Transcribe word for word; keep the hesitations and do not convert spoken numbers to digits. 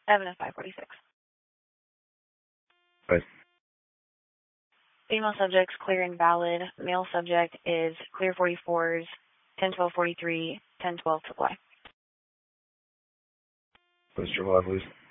Evidence five forty-six. Right. Female subject's clear and valid. Male subject is clear forty-fours, ten twelve forty-three, ten twelve to Y. Mister Law, please.